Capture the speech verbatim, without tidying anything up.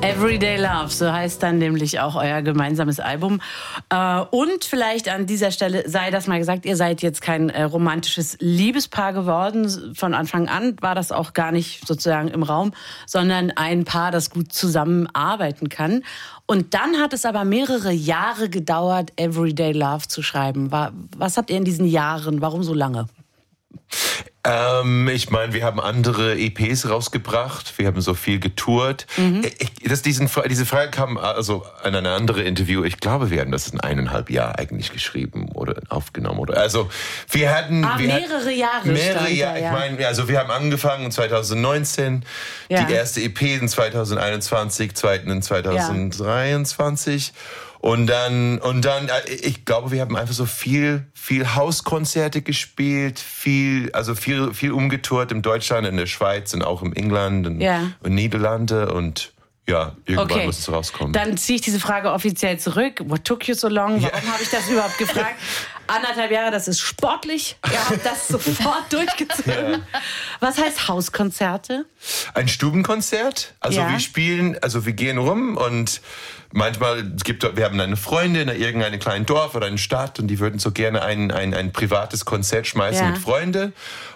Everyday Love, so heißt dann nämlich auch euer gemeinsames Album. Und vielleicht an dieser Stelle sei das mal gesagt, ihr seid jetzt kein romantisches Liebespaar geworden. Von Anfang an war das auch gar nicht sozusagen im Raum, sondern ein Paar, das gut zusammenarbeiten kann. Und dann hat es aber mehrere Jahre gedauert, Everyday Love zu schreiben. Was habt ihr in diesen Jahren, warum so lange? Ähm, ich meine, wir haben andere E Ps rausgebracht, wir haben so viel getourt. Mhm. Ich, das, diesen, diese Frage kam also in eine andere Interview. Ich glaube, wir haben das in eineinhalb Jahren eigentlich geschrieben oder aufgenommen. Oder also wir hatten ah, wir mehrere hatten, Jahre. Mehrere Jahre. Ja. Ich meine, also wir haben angefangen in zwanzig neunzehn, ja. Die erste E P in zwanzig einundzwanzig, zweiten in zwanzig dreiundzwanzig. Ja. Und dann, und dann, ich glaube, wir haben einfach so viel, viel Hauskonzerte gespielt, viel, also viel, viel umgetourt in Deutschland, in der Schweiz und auch in England und, ja. und Niederlande und ja, irgendwann okay. muss es rauskommen. Dann ziehe ich diese Frage offiziell zurück. What took you so long? Warum ja. habe ich das überhaupt gefragt? Anderthalb Jahre, das ist sportlich. Ihr habt das sofort durchgezogen. Ja. Was heißt Hauskonzerte? Ein Stubenkonzert. Also ja. wir spielen, also wir gehen rum und manchmal es gibt, wir haben eine Freundin in irgendeinem kleinen Dorf oder einer Stadt und die würden so gerne ein, ein, ein privates Konzert schmeißen ja. mit Freunden.